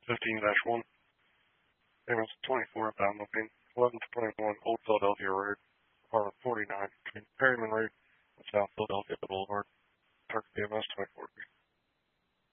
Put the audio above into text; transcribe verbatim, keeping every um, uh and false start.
fifteen dash one. Payments twenty-four Bound Looking, eleven twenty-one Old Philadelphia Road, apartment forty-nine, between Perryman Road and South Philadelphia Boulevard, Turk B M S twenty-four B.